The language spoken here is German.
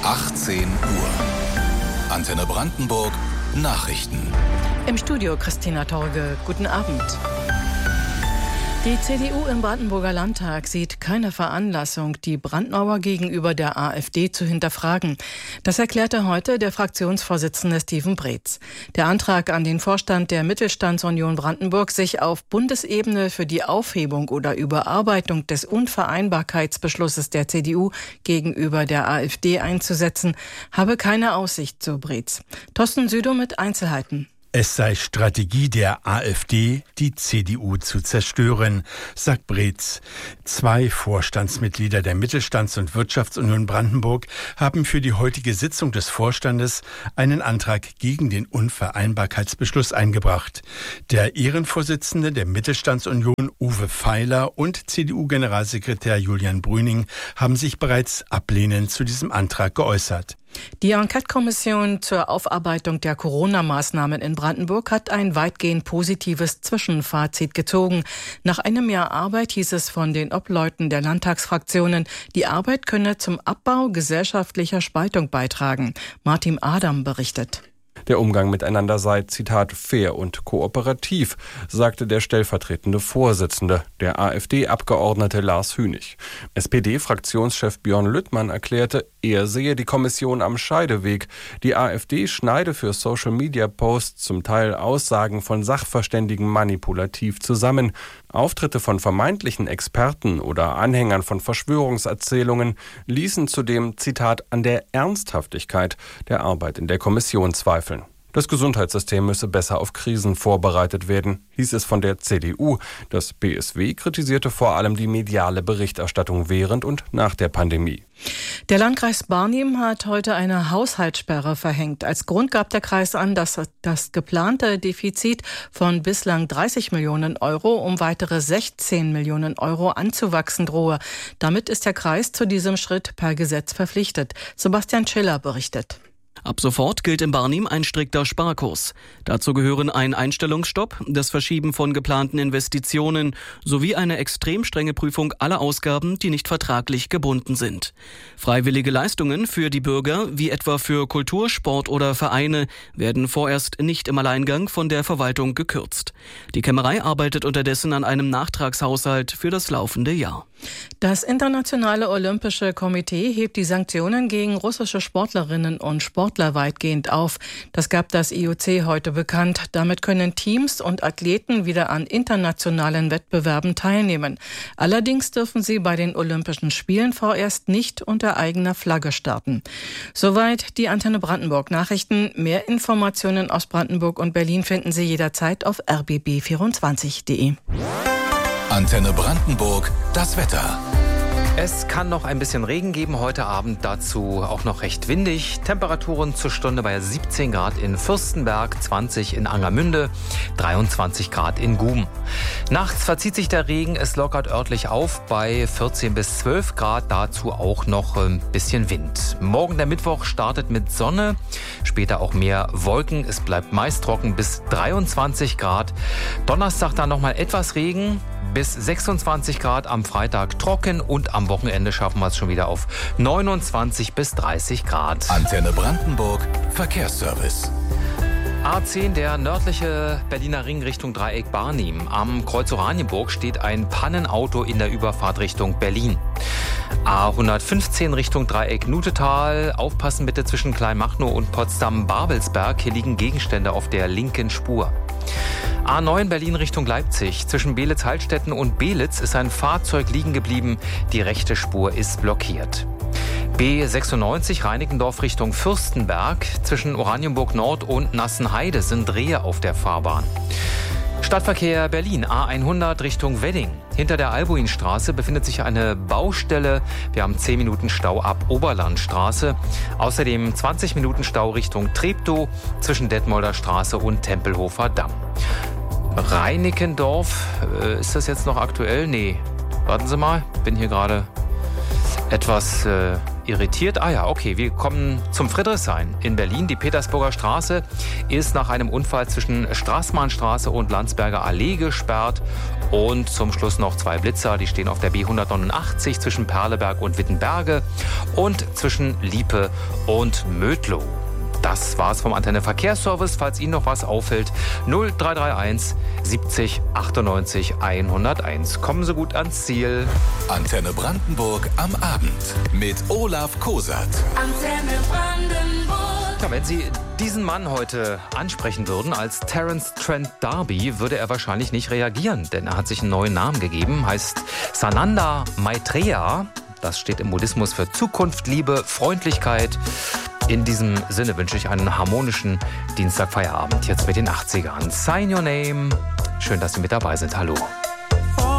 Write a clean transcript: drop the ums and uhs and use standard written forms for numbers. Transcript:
18 Uhr. Antenne Brandenburg Nachrichten. Im Studio Christina Torge. Guten Abend. Die CDU im Brandenburger Landtag sieht keine Veranlassung, die Brandmauer gegenüber der AfD zu hinterfragen. Das erklärte heute der Fraktionsvorsitzende Steven Breetz. Der Antrag an den Vorstand der Mittelstandsunion Brandenburg, sich auf Bundesebene für die Aufhebung oder Überarbeitung des Unvereinbarkeitsbeschlusses der CDU gegenüber der AfD einzusetzen, habe keine Aussicht, so Breetz. Thorsten Südow mit Einzelheiten. Es sei Strategie der AfD, die CDU zu zerstören, sagt Breetz. 2 Vorstandsmitglieder der Mittelstands- und Wirtschaftsunion Brandenburg haben für die heutige Sitzung des Vorstandes einen Antrag gegen den Unvereinbarkeitsbeschluss eingebracht. Der Ehrenvorsitzende der Mittelstandsunion, Uwe Feiler, und CDU-Generalsekretär Julian Brüning haben sich bereits ablehnend zu diesem Antrag geäußert. Die Enquete-Kommission zur Aufarbeitung der Corona-Maßnahmen in Brandenburg hat ein weitgehend positives Zwischenfazit gezogen. Nach einem Jahr Arbeit hieß es von den Obleuten der Landtagsfraktionen, die Arbeit könne zum Abbau gesellschaftlicher Spaltung beitragen. Martin Adam berichtet. Der Umgang miteinander sei, Zitat, fair und kooperativ, sagte der stellvertretende Vorsitzende, der AfD-Abgeordnete Lars Hünig. SPD-Fraktionschef Björn Lüttmann erklärte, er sehe die Kommission am Scheideweg. Die AfD schneide für Social-Media-Posts zum Teil Aussagen von Sachverständigen manipulativ zusammen. Auftritte von vermeintlichen Experten oder Anhängern von Verschwörungserzählungen ließen zudem, Zitat, an der Ernsthaftigkeit der Arbeit in der Kommission zweifeln. Das Gesundheitssystem müsse besser auf Krisen vorbereitet werden, hieß es von der CDU. Das BSW kritisierte vor allem die mediale Berichterstattung während und nach der Pandemie. Der Landkreis Barnim hat heute eine Haushaltssperre verhängt. Als Grund gab der Kreis an, dass das geplante Defizit von bislang 30 Millionen Euro um weitere 16 Millionen Euro anzuwachsen drohe. Damit ist der Kreis zu diesem Schritt per Gesetz verpflichtet. Sebastian Schiller berichtet. Ab sofort gilt in Barnim ein strikter Sparkurs. Dazu gehören ein Einstellungsstopp, das Verschieben von geplanten Investitionen sowie eine extrem strenge Prüfung aller Ausgaben, die nicht vertraglich gebunden sind. Freiwillige Leistungen für die Bürger, wie etwa für Kultur, Sport oder Vereine, werden vorerst nicht im Alleingang von der Verwaltung gekürzt. Die Kämmerei arbeitet unterdessen an einem Nachtragshaushalt für das laufende Jahr. Das Internationale Olympische Komitee hebt die Sanktionen gegen russische Sportlerinnen und Sportler weitgehend auf. Das gab das IOC heute bekannt. Damit können Teams und Athleten wieder an internationalen Wettbewerben teilnehmen. Allerdings dürfen sie bei den Olympischen Spielen vorerst nicht unter eigener Flagge starten. Soweit die Antenne Brandenburg Nachrichten. Mehr Informationen aus Brandenburg und Berlin finden Sie jederzeit auf rbb24.de. Antenne Brandenburg, das Wetter. Es kann noch ein bisschen Regen geben heute Abend, dazu auch noch recht windig. Temperaturen zur Stunde bei 17 Grad in Fürstenberg, 20 in Angermünde, 23 Grad in Guben. Nachts verzieht sich der Regen, es lockert örtlich auf bei 14 bis 12 Grad, dazu auch noch ein bisschen Wind. Morgen der Mittwoch startet mit Sonne, später auch mehr Wolken, es bleibt meist trocken bis 23 Grad. Donnerstag dann nochmal etwas Regen. Bis 26 Grad am Freitag trocken und am Wochenende schaffen wir es schon wieder auf 29 bis 30 Grad. Antenne Brandenburg, Verkehrsservice. A10, der nördliche Berliner Ring Richtung Dreieck Barnim. Am Kreuz Oranienburg steht ein Pannenauto in der Überfahrt Richtung Berlin. A115 Richtung Dreieck Nutetal. Aufpassen bitte zwischen Kleinmachnow und Potsdam-Babelsberg. Hier liegen Gegenstände auf der linken Spur. A9 Berlin Richtung Leipzig. Zwischen Beelitz-Heilstätten und Belitz ist ein Fahrzeug liegen geblieben. Die rechte Spur ist blockiert. B96 Reinickendorf Richtung Fürstenberg. Zwischen Oranienburg Nord und Nassenheide sind Rehe auf der Fahrbahn. Stadtverkehr Berlin, A100 Richtung Wedding. Hinter der Albuinstraße befindet sich eine Baustelle. Wir haben 10 Minuten Stau ab Oberlandstraße. Außerdem 20 Minuten Stau Richtung Treptow zwischen Detmolder Straße und Tempelhofer Damm. Reinickendorf, ist das jetzt noch aktuell? Nee, warten Sie mal, bin hier gerade etwas irritiert. Okay, wir kommen zum Friedrichshain in Berlin. Die Petersburger Straße ist nach einem Unfall zwischen Straßmannstraße und Landsberger Allee gesperrt. Und zum Schluss noch 2 Blitzer, die stehen auf der B189 zwischen Perleberg und Wittenberge und zwischen Liepe und Mödlow. Das war's vom Antenne Verkehrsservice. Falls Ihnen noch was auffällt, 0331 70 98 101. Kommen Sie gut ans Ziel. Antenne Brandenburg am Abend mit Olaf Kosat. Antenne Brandenburg. Ja, wenn Sie diesen Mann heute ansprechen würden als Terence Trent D'Arby, würde er wahrscheinlich nicht reagieren, denn er hat sich einen neuen Namen gegeben, heißt Sananda Maitreya. Das steht im Buddhismus für Zukunft, Liebe, Freundlichkeit. In diesem Sinne wünsche ich einen harmonischen Dienstagfeierabend jetzt mit den 80ern. Sign Your Name. Schön, dass Sie mit dabei sind. Hallo.